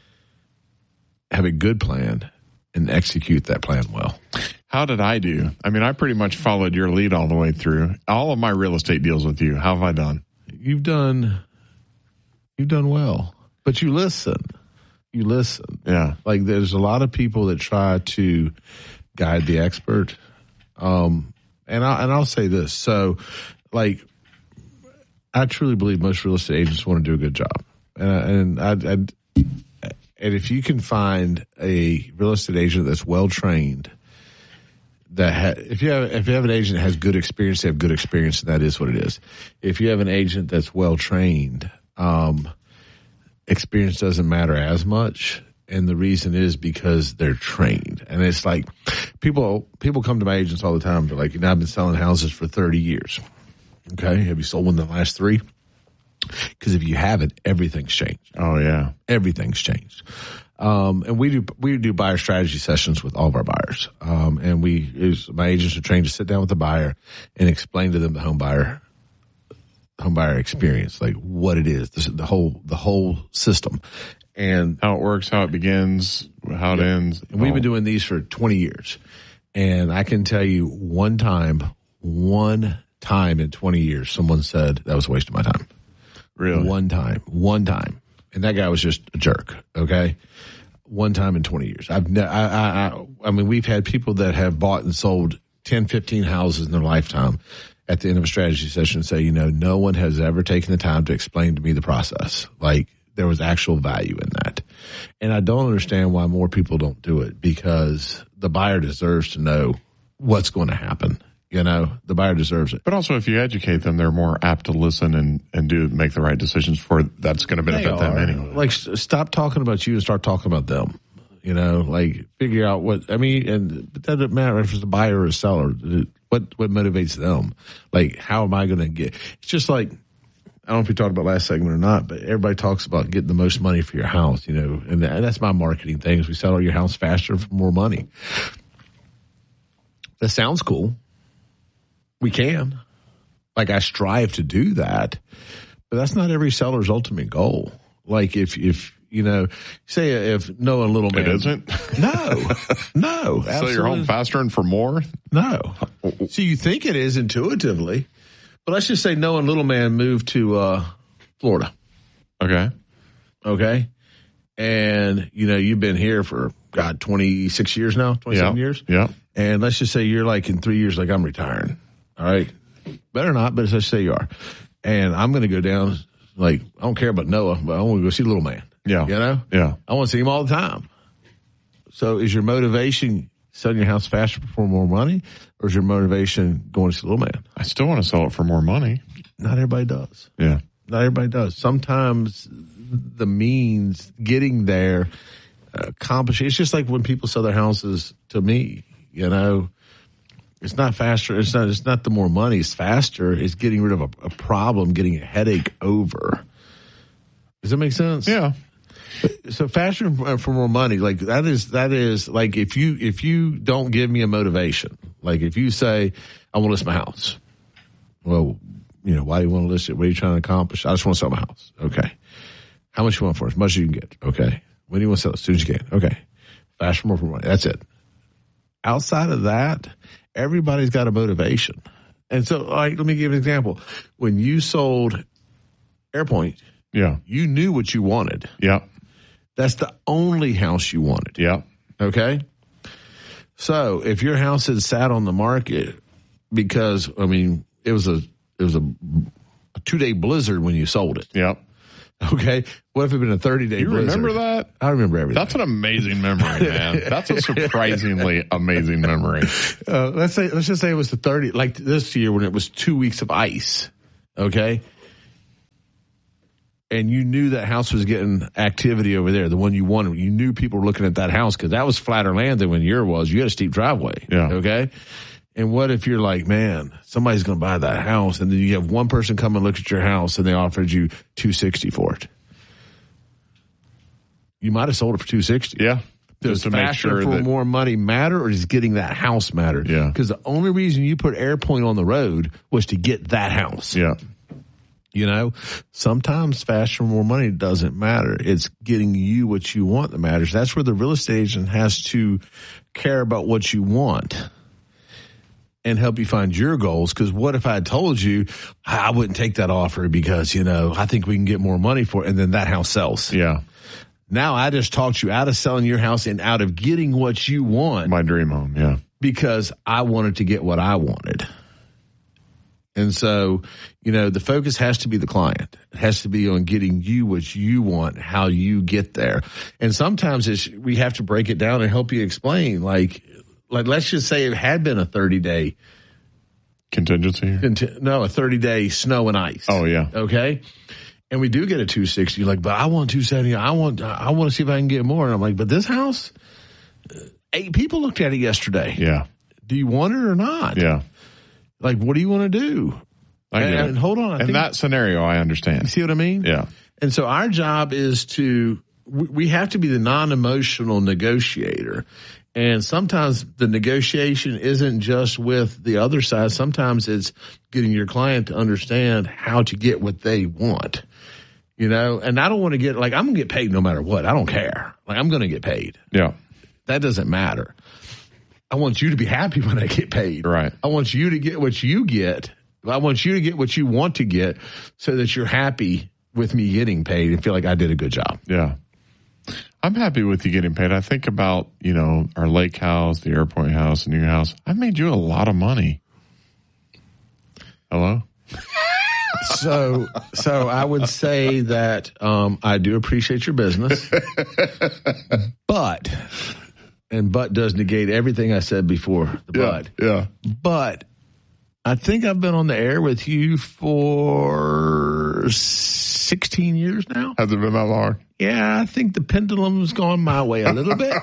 have a good plan, and execute that plan well. How did I do? I mean, I pretty much followed your lead all the way through. All of my real estate deals with you. How have I done? You've done, you've done well, but you listen. You listen. Yeah. Like, there's a lot of people that try to guide the expert. Um, and I, and I'll say this. So, like, I truly believe most real estate agents want to do a good job. And, and I, I, and if you can find a real estate agent that's well trained, that ha- if you have if you have an agent that has good experience, they have good experience, and that is what it is. If you have an agent that's well trained, um, experience doesn't matter as much. And the reason is because they're trained. And it's like people people come to my agents all the time. They're like, you know, I've been selling houses for thirty years. Okay. Have you sold one in the last three? Because if you haven't, everything's changed. Oh, yeah. Everything's changed. Um, and we do we do buyer strategy sessions with all of our buyers. Um, and we is, my agents are trained to sit down with the buyer and explain to them the home buyer home buyer experience, like what it is, this, the whole the whole system. And how it works, how it begins, how it yeah. ends. And we've oh. been doing these for twenty years. And I can tell you one time, one time in twenty years, someone said that was a waste of my time. Really? One time. One time. And that guy was just a jerk, okay? One time in twenty years. I've ne- I, I, I, I mean, we've had people that have bought and sold ten, fifteen houses in their lifetime at the end of a strategy session say, you know, no one has ever taken the time to explain to me the process. Like, there was actual value in that. And I don't understand why more people don't do it, because the buyer deserves to know what's going to happen. You know, the buyer deserves it. But also, if you educate them, they're more apt to listen and, and do make the right decisions for that's going to benefit them anyway. Like, stop talking about you and start talking about them. You know, like, figure out what, I mean, and but that doesn't matter if it's a buyer or a seller. What, what motivates them? Like, how am I going to get, it's just like, I don't know if we talked about last segment or not, but everybody talks about getting the most money for your house, you know, and that's my marketing thing is we sell your house faster for more money. That sounds cool. We can. Like, I strive to do that, but that's not every seller's ultimate goal. Like, if, if, you know, say if Noah and Little Man. It isn't? No. No. Sell your home faster and for more? No. So you think it is intuitively, but let's just say Noah and Little Man moved to uh, Florida. Okay. Okay. And, you know, you've been here for, God, twenty-six years now, twenty-seven yeah. years. Yeah. And let's just say you're like in three years, like I'm retiring. All right. Better not, but let's say you are. And I'm going to go down, like, I don't care about Noah, but I want to go see Little Man. Yeah. You know? Yeah. I want to see him all the time. So is your motivation selling your house faster for more money, or is your motivation going to see Little Man? I still want to sell it for more money. Not everybody does. Yeah. Not everybody does. Sometimes the means getting there uh, accomplish. It's just like when people sell their houses to me, you know. It's not faster. It's not. It's not the more money. It's faster. It's getting rid of a, a problem, getting a headache over. Does that make sense? Yeah. So faster for more money, like that is that is like if you if you don't give me a motivation, like if you say I want to list my house, well, you know, why do you want to list it? What are you trying to accomplish? I just want to sell my house. Okay. How much you want for it? As much as you can get. Okay. When do you want to sell it? As soon as you can. Okay. Faster, more for money. That's it. Outside of that, everybody's got a motivation. And so, like, let me give you an example. When you sold AirPoint, yeah, you knew what you wanted. Yeah. That's the only house you wanted. Yeah. Okay? So if your house had sat on the market because, I mean, it was a it was a, a two-day blizzard when you sold it. Yep. Okay? What if it had been a thirty-day blizzard? You remember that? I remember everything. That's an amazing memory, man. That's a surprisingly amazing memory. Uh, let's say, let's just say it was the thirty, like this year when it was two weeks of ice. Okay? And you knew that house was getting activity over there, the one you wanted. You knew people were looking at that house because that was flatter land than when your was. You had a steep driveway. Yeah. Okay? And what if you're like, man, somebody's going to buy that house, and then you have one person come and look at your house, and they offered you two sixty for it? You might have sold it for two sixty. Yeah. Does Just to make fashion sure for that, more money matter, or does getting that house matter? Yeah. Because the only reason you put AirPoint on the road was to get that house. Yeah. You know, sometimes fashion for more money doesn't matter. It's getting you what you want that matters. That's where the real estate agent has to care about what you want and help you find your goals. Because what if I had told you I wouldn't take that offer because, you know, I think we can get more money for it, and then that house sells. Yeah. Now I just talked you out of selling your house and out of getting what you want. My dream home, yeah. Because I wanted to get what I wanted. And so, you know, the focus has to be the client. It has to be on getting you what you want, how you get there. And sometimes it's, we have to break it down and help you explain. Like, like let's just say it had been a thirty-day contingency. Conti- no, a thirty-day snow and ice. Oh, yeah. Okay? And we do get a two sixty. You're like, but I want two seventy. I want, I want to see if I can get more. And I'm like, but this house, eight people looked at it yesterday. Yeah. Do you want it or not? Yeah. Like, what do you want to do? I and, get and it. hold on. I In think, that scenario, I understand. you see what I mean? Yeah. And so our job is to, we we have to be the non-emotional negotiator. And sometimes the negotiation isn't just with the other side. Sometimes it's getting your client to understand how to get what they want. You know, and I don't want to get, like, I'm going to get paid no matter what. I don't care. Like, I'm going to get paid. Yeah. That doesn't matter. I want you to be happy when I get paid. Right. I want you to get what you get. I want you to get what you want to get so that you're happy with me getting paid and feel like I did a good job. Yeah. I'm happy with you getting paid. I think about, you know, our lake house, the airport house, and your house. I made you a lot of money. Hello? So, so I would say that um, I do appreciate your business, but, and but does negate everything I said before the Yeah. but. Yeah. But I think I've been on the air with you for sixteen years now. Has it been that long? Yeah, I think the pendulum's gone my way a little bit.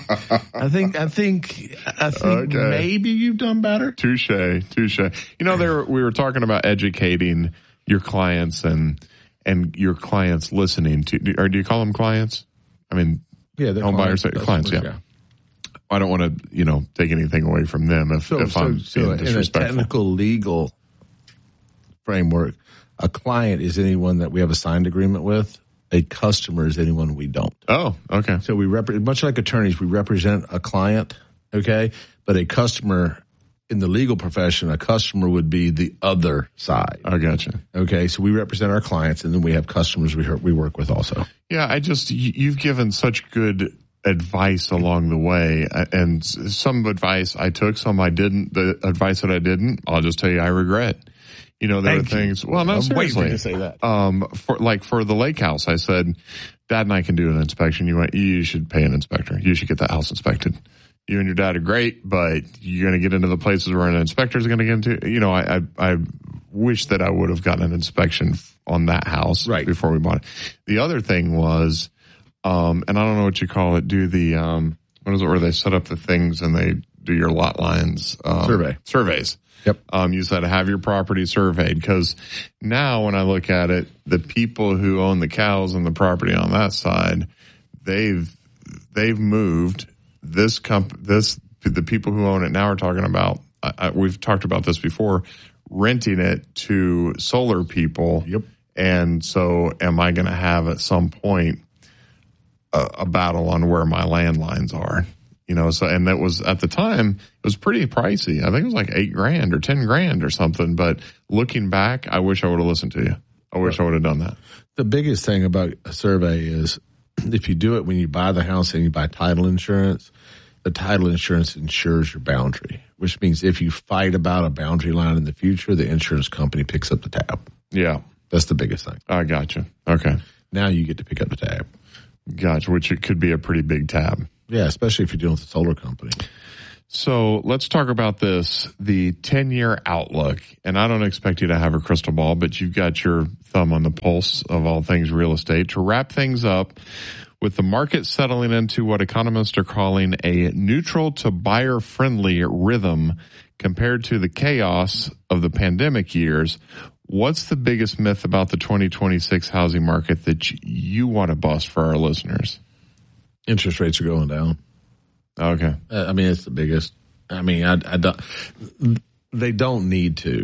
I think, I think, I think Okay. maybe you've done better. Touche, touche. You know, there we were talking about educating your clients and and your clients listening to, or do you call them clients? I mean, Yeah, they're home buyers, clients, clients. Yeah. yeah. I don't want to, you know, take anything away from them if, So, if so, I'm so being in a disrespectful. technical legal framework, a client is anyone that we have a signed agreement with. A customer is anyone we don't. Oh, okay. So we represent, much like attorneys, we represent a client, okay? But a customer in the legal profession, a customer would be the other side. I gotcha. Okay, so we represent our clients, and then we have customers we we work with also. Yeah, I just, you- you've given such good advice along the way, and some advice I took, some I didn't. The advice that I didn't, I'll just tell you I regret. You know, there Thank are you. things, well, no, I'm waiting seriously. for you to say that. Um, for, like for the lake house, I said, Dad and I can do an inspection. You went, you should pay an inspector. You should get that house inspected. You and your dad are great, but you're going to get into the places where an inspector is going to get into. You know, I, I, I wish that I would have gotten an inspection on that house Right. before we bought it. The other thing was, um, and I don't know what you call it, do the, um, what is it, where they set up the things and they do your lot lines? Um, Survey. Surveys. Yep. Um, you said have your property surveyed, because now when I look at it, the people who own the cows and the property on that side, they've, they've moved this comp, this, the people who own it now are talking about, I, I, we've talked about this before, renting it to solar people. Yep. And so am I going to have at some point a, a battle on where my landlines are? You know, so, and that was at the time, it was pretty pricey. I think it was like eight grand or ten grand or something. But looking back, I wish I would have listened to you. I wish I would have done that. The biggest thing about a survey is if you do it when you buy the house and you buy title insurance, the title insurance insures your boundary, which means if you fight about a boundary line in the future, the insurance company picks up the tab. Yeah. That's the biggest thing. I gotcha. Okay. Now you get to pick up the tab. Gotcha, which it could be a pretty big tab. Yeah, especially if you're dealing with a solar company. So let's talk about this, the ten-year outlook. And I don't expect you to have a crystal ball, but you've got your thumb on the pulse of all things real estate. To wrap things up, with the market settling into what economists are calling a neutral to buyer-friendly rhythm compared to the chaos of the pandemic years, what's the biggest myth about the twenty twenty-six housing market that you want to bust for our listeners? Interest rates are going down. Okay. Uh, I mean, it's the biggest. I mean, I, I don't. They don't need to.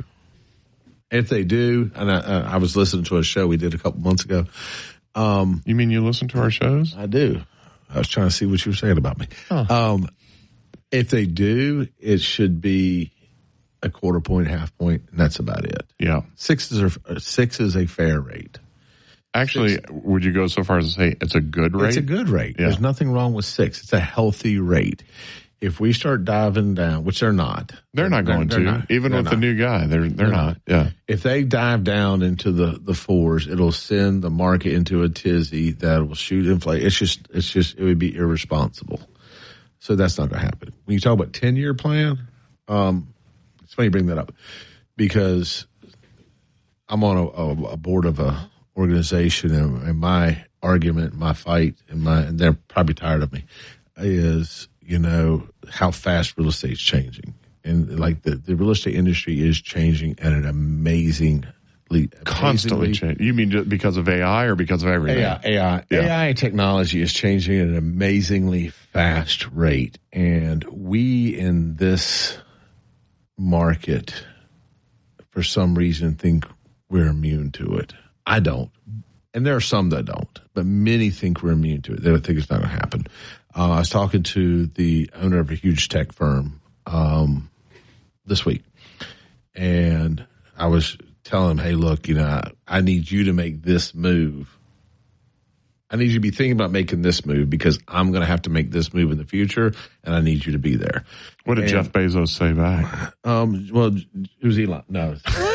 If they do, and I, I was listening to a show we did a couple months ago. Um, you mean you listen to our shows? I do. I was trying to see what you were saying about me. Huh. Um, if they do, it should be a quarter point, half point, and that's about it. Yeah. Sixes are six is a fair rate. Actually, six. Would you go so far as to say it's a good rate? It's a good rate. Yeah. There's nothing wrong with six. It's a healthy rate. If we start diving down, which they're not. They're not going they're, they're to. Not. Even they're with not. the new guy, they're they're, they're not. not. Yeah. If they dive down into the, the fours, it'll send the market into a tizzy that will shoot inflation. It's just it's just it would be irresponsible. So that's not going to happen. When you talk about ten-year plan, um, it's funny you bring that up because I'm on a, a, a board of a organization, and, and my argument, my fight, and my and they're probably tired of me, is you know how fast real estate's changing, and like the, the real estate industry is changing at an amazing. Constantly changing. You mean just because of A I or because of everything? A I, A I, yeah. A I technology is changing at an amazingly fast rate, and we in this market, for some reason, think we're immune to it. I don't, and there are some that don't, but many think we're immune to it. They don't think it's not going to happen. Uh, I was talking to the owner of a huge tech firm um, this week, and I was telling him, hey, look, you know, I, I need you to make this move. I need you to be thinking about making this move because I'm going to have to make this move in the future, and I need you to be there. What did and, Jeff Bezos say back? Um, well, it was Elon. No.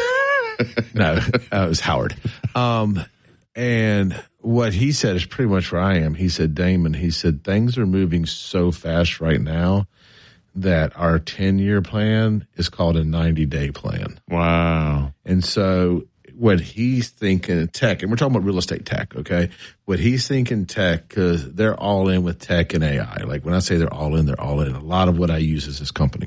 no, uh, it was Howard. Um, and what he said is pretty much where I am. He said, Damon, he said, things are moving so fast right now that our ten-year plan is called a ninety-day plan. Wow. And so what he's thinking in tech, and we're talking about real estate tech, okay? What he's thinking tech, because they're all in with tech and A I. Like when I say they're all in, they're all in. A lot of what I use is this company.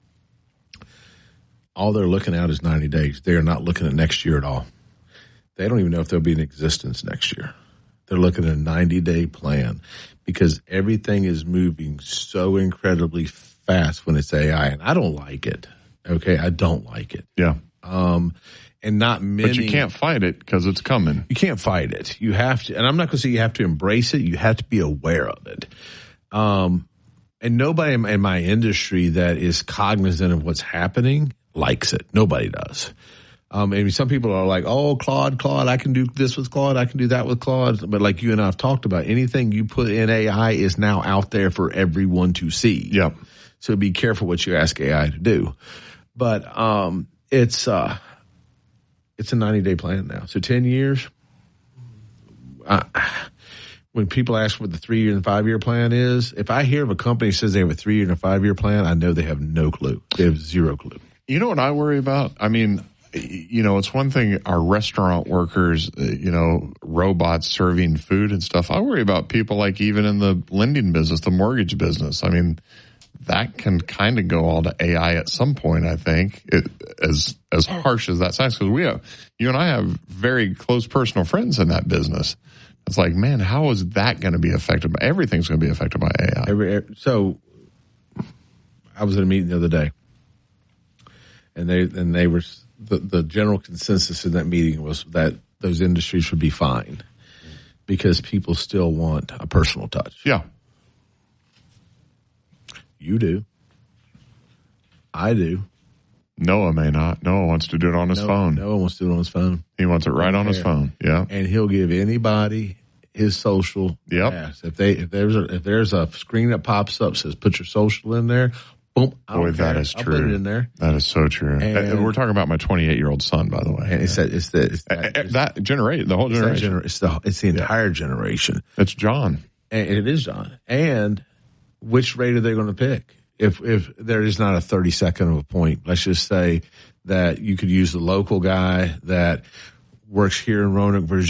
All they're looking at is ninety days. They are not looking at next year at all. They don't even know if they'll be in existence next year. They're looking at a ninety-day plan because everything is moving so incredibly fast when it's A I, and I don't like it. Okay, I don't like it. Yeah. Um, and not many. But you can't fight it because it's coming. You can't fight it. You have to, and I'm not going to say you have to embrace it. You have to be aware of it. Um, and nobody in, in my industry that is cognizant of what's happening likes it. Nobody does. Um, and some people are like, oh, Claude, Claude, I can do this with Claude. I can do that with Claude. But like you and I have talked about, anything you put in A I is now out there for everyone to see. Yep. So be careful what you ask A I to do. But um, it's uh, it's a ninety-day plan now. So ten years. Uh, when people ask what the three-year and five-year plan is, if I hear of a company that says they have a three-year and a five-year plan, I know they have no clue. They have zero clue. You know what I worry about? I mean, you know, it's one thing our restaurant workers, you know, robots serving food and stuff. I worry about people like even in the lending business, the mortgage business. I mean, that can kind of go all to A I at some point, I think, it, as as harsh as that sounds, because we have, you and I have very close personal friends in that business. It's like, man, how is that going to be affected? By, everything's going to be affected by A I. Every, every, so I was at a meeting the other day, and they and they were the, the general consensus in that meeting was that those industries would be fine because people still want a personal touch. Yeah. You do. I do. Noah may not. Noah wants to do it on his Noah, phone. Noah wants to do it on his phone. He wants it right on his phone. Yeah. And he'll give anybody his social. Yep. Pass. If they if there's a if there's a screen that pops up says put your social in there, boom. I Boy, don't that care. is I'll true. put it in there. That is so true. And- And we're talking about my twenty-eight year old son, by the way. And it's that it's the it's Uh, that, uh, it's, that generation, the whole it's that generation. gener- it's the it's the entire generation. It's John. And it is John. And which rate are they going to pick? If if there is not a thirty second of a point, let's just say that you could use the local guy that works here in Roanoke, Virginia.